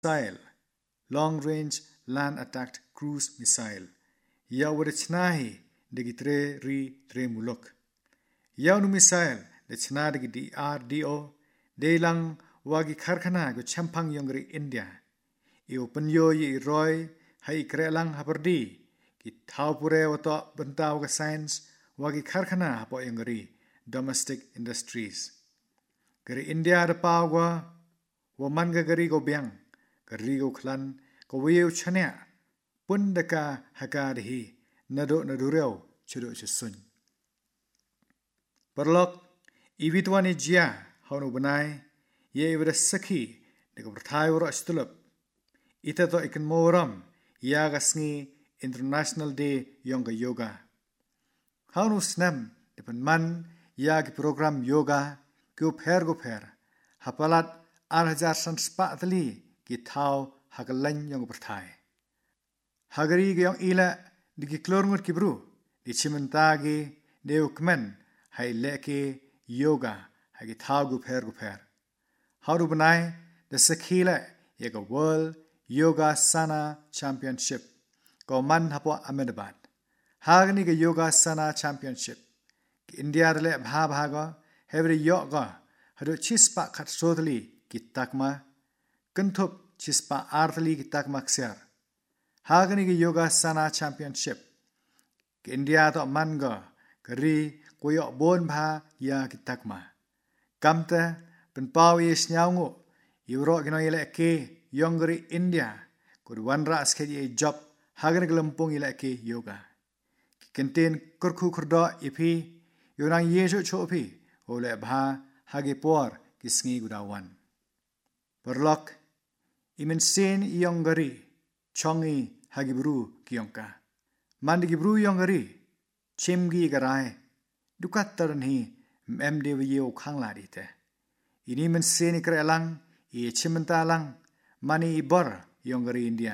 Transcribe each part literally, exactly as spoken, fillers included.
missile, long-range land attack cruise missile. Yaw wadachnahi dagi tre ri tre mulok. Yaw nu missile dachna dagi D R D O delang wagi karkhana go champang yongri India. I open yo yi roy hai krelang haperdi ki thau pure wato bentaw ga science wagi karkhana hapo yongri domestic industries. Gari India da pawwa wa man ga gari go biang gari go klan go wiu chania pun daka hakadhi nado nadureo chudo chusun. Perlok ibitwani jia honu benai ye ibra sakhi deka berthai wara stulup ita to ikan moram ya gasngi International Day Yoga Yoga. Honu snam depan man ya ki program yoga ki upher go pher hapalat arhajar san spa tali ki thau hagalan yong berthai. Hagari gyong ila diki klorngut ki bru di chimantagi deu kmen hai leke yoga hagi thau gu pher gu pher. Haudu benai the sakhila yega World Yoga Sana Championship ko man hapo Ahmedabad. Hagani ke Yoga Sana Championship ki India dale bha bhaga every yoga hadu chispa khat sodli ki takma kentup chispa artli ki takma ksiar. Hagani ke Yoga Sana Championship ki India to manga kari koyo bon bha ya ki takma. Kamta penpau ye snyaungu yuro gino yele ke yongri India kud wanra aske ye job hagani ke lempung yele ke yoga. Ki kenten kurku kurdo ipi yonang yesu chopi ole bha hagi por kisngi gudawan. Perlok imen sen yongari chongi hagi bru kiyongka. Mandi ki bru yongari chimgi garai dukat taranhi memde wiyo khangla dite. Ini men sen ikrelang i chimentalang mani ibor yongari India.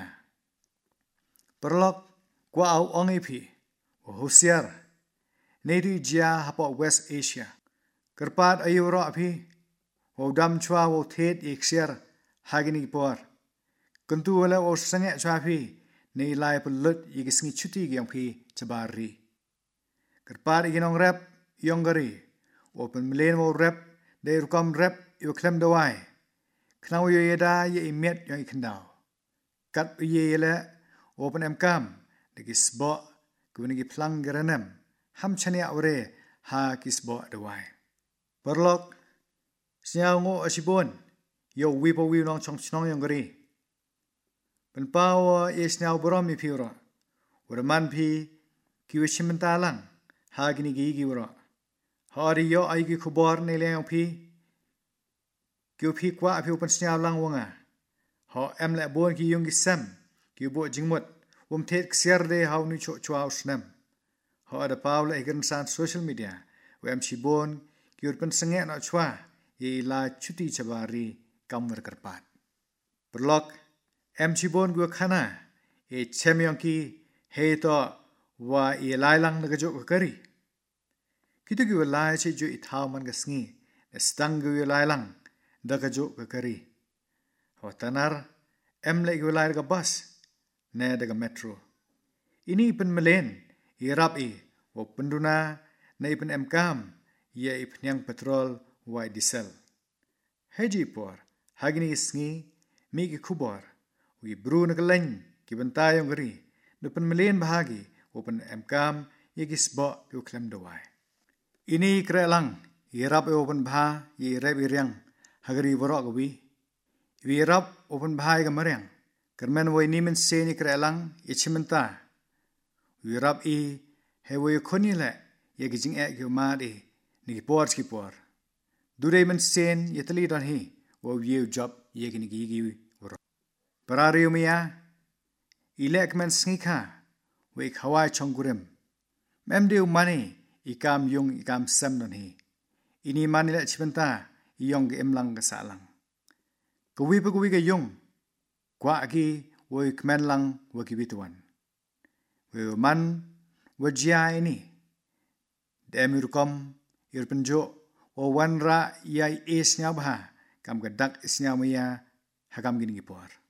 Perlok kwa au ongipi o husiar nedu jia hapo West Asia. Kerpat ayuro api o dam chwa o thet iksiar hagini por. Kentu wala o sange chwapi nei lai pelut yigisngi chuti gyang pi chabari. Kerpat iginong rap yongari open mlen mo rap de rukam rap yo klem dawai. Knau yo yeda ye imet yang ikendau. Kat ye yele open em kam de kisbo kubini ki plang garanam ham chane awre ha kisbo dawai. Perlok siau ngo asibon yo wipo wi nong chong chnong yang gari. Penpau ye siau borom mi piura. Uraman pi ki wishimentalang ha gini gi gi wura. Hari yo ai ki khubor ne le pi ki pi kwa pi open siau lang wanga. Ha em le bon ki yung ki sam ki bo jingmot um thet ksiar de ha nu cho chwa snam. Ha ada paula ikan san social media wem shibon ki urpen senge na chwa ye la chuti chabari kamwer kerpat. Perlok em shibon gua khana e chemyong ki he to wa ye lai lang na gajo kari. Kita gua lai che jo ithau man gasngi stang gua lai lang da gajo kari. Ha tanar em le gua lai ga bus ne daga metro. Ini pen melen irap e o penduna na ipen em kam ye ipnyang petrol wa diesel. Haji por hagini sngi mi ki khubor wi bru na kaleng ki bantayong gari no pen melen bahagi open em kam ye gisbo yu klem dawai. Ini krelang irap e open bha ye rep iryang hagari borok wi wi rap open bha ga maryang kermen wo ini men se ni krelang ichimenta wi rap i he wo khoni le ye gijing e ki ma de ni por ki por dure men sen yetli don hi wo wi job ye gi ni gi gi wor parariu mia ilek men sngi we khawai chongurem mem deu mani ikam yung ikam sam don hi ini mani le chimenta yong ge emlang ga salang kuwi pa kuwi ga yung kwa gi wo kmen lang wo gi bituan we man wo jia ini demirkom irpenjo o wanra yai es nya bha kam ga dak isnya maya hakam gini gipor.